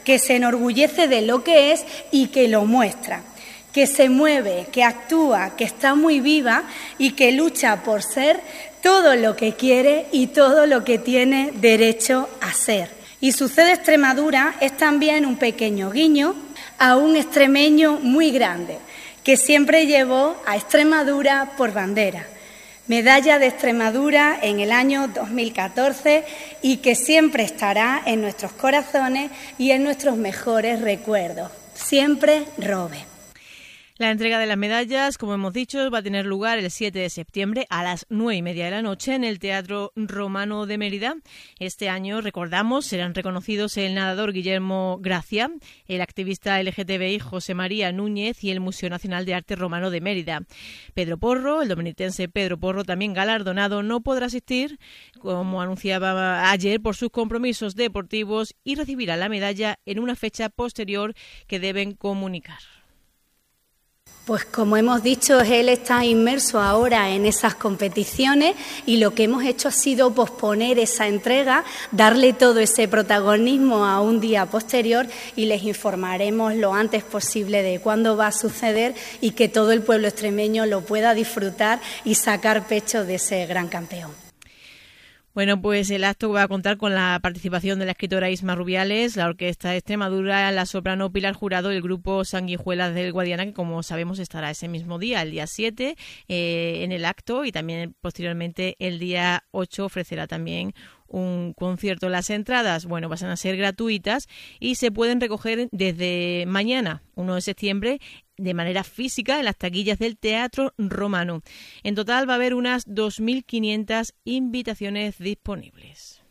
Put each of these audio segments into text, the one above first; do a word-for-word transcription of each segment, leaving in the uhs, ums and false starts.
que se enorgullece de lo que es y que lo muestra, que se mueve, que actúa, que está muy viva y que lucha por ser todo lo que quiere y todo lo que tiene derecho a ser. Y Sucede Extremadura es también un pequeño guiño a un extremeño muy grande, que siempre llevó a Extremadura por bandera. Medalla de Extremadura en el año dos mil catorce y que siempre estará en nuestros corazones y en nuestros mejores recuerdos. Siempre Robe. La entrega de las medallas, como hemos dicho, va a tener lugar el siete de septiembre a las nueve y media de la noche en el Teatro Romano de Mérida. Este año, recordamos, serán reconocidos el nadador Guillermo Gracia, el activista L G T B I José María Núñez y el Museo Nacional de Arte Romano de Mérida. Pedro Porro, el dominitense Pedro Porro, también galardonado, no podrá asistir, como anunciaba ayer, por sus compromisos deportivos y recibirá la medalla en una fecha posterior que deben comunicar. Pues como hemos dicho, él está inmerso ahora en esas competiciones y lo que hemos hecho ha sido posponer esa entrega, darle todo ese protagonismo a un día posterior y les informaremos lo antes posible de cuándo va a suceder y que todo el pueblo extremeño lo pueda disfrutar y sacar pecho de ese gran campeón. Bueno, pues el acto va a contar con la participación de la escritora Isma Rubiales, la Orquesta de Extremadura, la soprano Pilar Jurado y el grupo Sanguijuelas del Guadiana, que como sabemos estará ese mismo día, el día siete, eh, en el acto, y también posteriormente el día ocho ofrecerá también un concierto. Las entradas, bueno, van a ser gratuitas y se pueden recoger desde mañana, uno de septiembre, de manera física en las taquillas del Teatro Romano. En total va a haber unas dos mil quinientas invitaciones disponibles.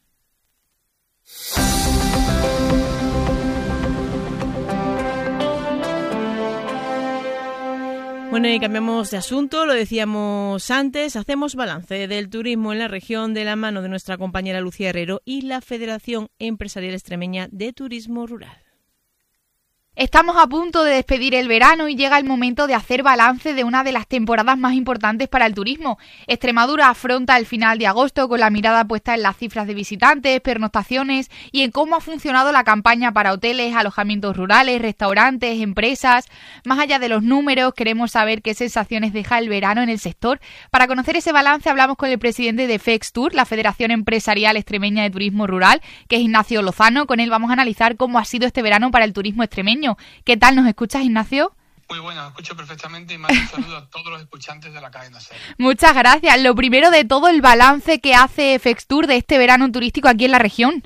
Bueno, y cambiamos de asunto, lo decíamos antes, hacemos balance del turismo en la región de la mano de nuestra compañera Lucía Herrero y la Federación Empresarial Extremeña de Turismo Rural. Estamos a punto de despedir el verano y llega el momento de hacer balance de una de las temporadas más importantes para el turismo. Extremadura afronta el final de agosto con la mirada puesta en las cifras de visitantes, pernoctaciones y en cómo ha funcionado la campaña para hoteles, alojamientos rurales, restaurantes, empresas. Más allá de los números, queremos saber qué sensaciones deja el verano en el sector. Para conocer ese balance hablamos con el presidente de FEXTUR, la Federación Empresarial Extremeña de Turismo Rural, que es Ignacio Lozano. Con él vamos a analizar cómo ha sido este verano para el turismo extremeño. ¿Qué tal? ¿Nos escuchas, Ignacio? Muy bueno, escucho perfectamente y mando un saludo a todos los escuchantes de la cadena SER. Muchas gracias. Lo primero de todo, el balance que hace FEXTUR de este verano turístico aquí en la región.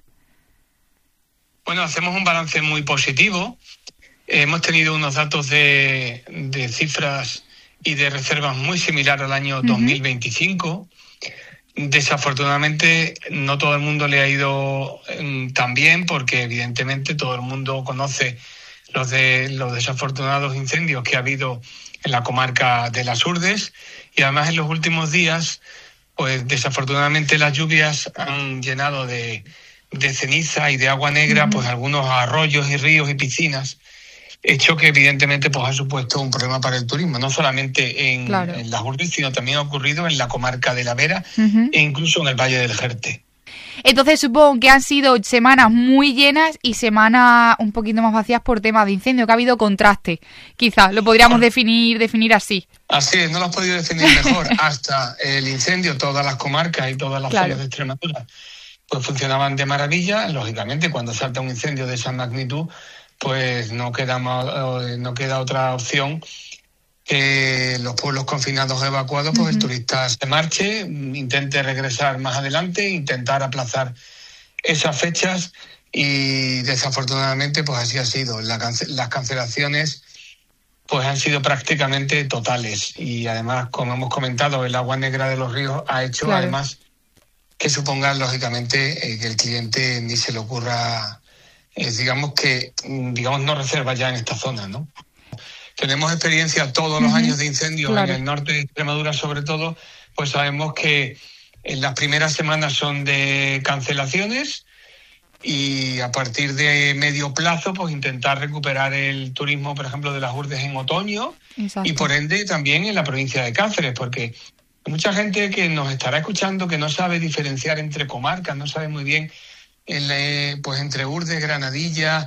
Bueno, hacemos un balance muy positivo. Eh, hemos tenido unos datos de, de cifras y de reservas muy similares al año uh-huh. dos mil veinticinco. Desafortunadamente no todo el mundo le ha ido eh, tan bien porque evidentemente todo el mundo conoce los de los desafortunados incendios que ha habido en la comarca de las Urdes y además en los últimos días pues desafortunadamente las lluvias han llenado de, de ceniza y de agua negra uh-huh. pues algunos arroyos y ríos y piscinas, hecho que evidentemente pues ha supuesto un problema para el turismo, no solamente en, claro. en las Urdes, sino también ha ocurrido en la comarca de la Vera uh-huh. e incluso en el Valle del Jerte. Entonces supongo que han sido semanas muy llenas y semanas un poquito más vacías por tema de incendio, que ha habido contraste, quizás, lo podríamos bueno, definir definir así. Así es, no lo has podido definir mejor. Hasta el incendio, todas las comarcas y todas las claro. zonas de Extremadura pues funcionaban de maravilla. Lógicamente, cuando salta un incendio de esa magnitud, pues no queda, no queda otra opción que los pueblos confinados o evacuados, pues uh-huh. el turista se marche, intente regresar más adelante, intentar aplazar esas fechas y desafortunadamente pues así ha sido. La cance- las cancelaciones pues han sido prácticamente totales y además, como hemos comentado, el agua negra de los ríos ha hecho claro. además que suponga lógicamente eh, que el cliente ni se le ocurra, eh, digamos que digamos no reserva ya en esta zona, ¿no? Tenemos experiencia todos los uh-huh. años de incendios claro. en el norte de Extremadura, sobre todo, pues sabemos que en las primeras semanas son de cancelaciones y a partir de medio plazo, pues intentar recuperar el turismo, por ejemplo, de las Urdes en otoño. Exacto. Y por ende también en la provincia de Cáceres, porque hay mucha gente que nos estará escuchando que no sabe diferenciar entre comarcas, no sabe muy bien el, pues entre Urdes, Granadilla,